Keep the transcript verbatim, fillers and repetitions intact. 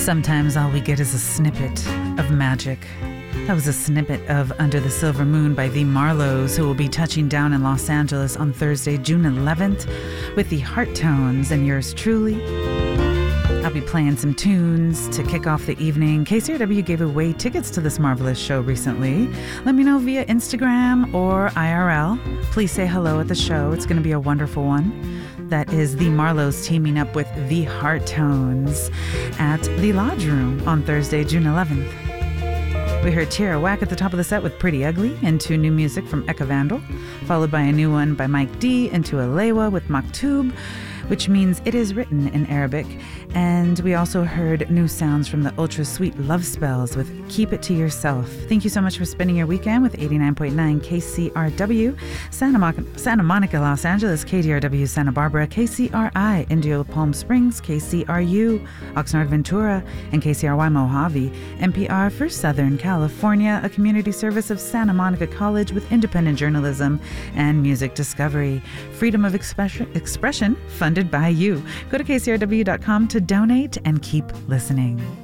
Sometimes all we get is a snippet of magic. That was a snippet of Under the Silver Moon by the Marlows, who will be touching down in Los Angeles on Thursday, June eleventh, with the Heart Tones and yours truly. I'll be playing some tunes to kick off the evening. K C R W gave away tickets to this marvelous show recently. Let me know via Instagram or I R L. Please say hello at the show. It's going to be a wonderful one. That is the Marlows teaming up with the Heart Tones at the Lodge Room on Thursday, June eleventh. We heard Tierra Whack at the top of the set with Pretty Ugly, into new music from Eka Vandal, followed by a new one by Mike D, into Alewa with Maktub, which means it is written in Arabic. And we also heard new sounds from the ultra sweet Love Spells with Keep It To Yourself. Thank you so much for spending your weekend with eighty-nine point nine K C R W, Santa, Mo- Santa Monica, Los Angeles, K D R W, Santa Barbara, K C R I, Indio Palm Springs, K C R U, Oxnard, Ventura, and K C R Y Mojave, N P R for Southern California, a community service of Santa Monica College with independent journalism and music discovery. Freedom of expression, expression funded by you. Go to K C R W dot com to donate and keep listening.